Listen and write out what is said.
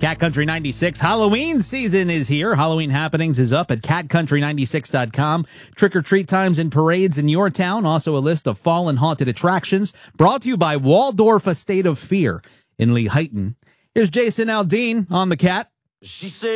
Cat Country 96. Halloween season is here. Halloween Happenings is up at catcountry96.com. Trick-or-treat times and parades in your town. Also a list of fall and haunted attractions. Brought to you by Waldorf Estate of Fear in Lehighton. Here's Jason Aldean on the Cat. She said